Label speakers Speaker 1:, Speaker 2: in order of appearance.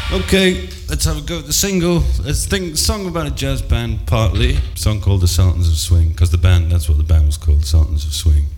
Speaker 1: Okay, let's have a go at the single. Let's think song about a jazz band, partly. A song called The Sultans of Swing, because that's what the band was called, The Sultans of Swing.